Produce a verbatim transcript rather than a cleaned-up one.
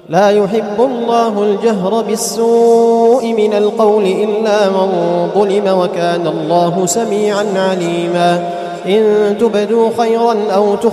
لا يحب الله الجهر بالسوء من القول إلا من ظلم وكان الله سميعا عليما إن تبدوا خيرا أو تخفوا